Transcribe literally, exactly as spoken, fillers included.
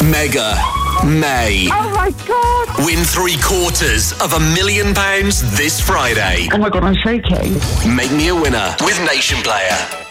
Mega May. Oh my God! Win three quarters of a million pounds this Friday. Oh my God, I'm shaking. Make me a winner with Nation Player.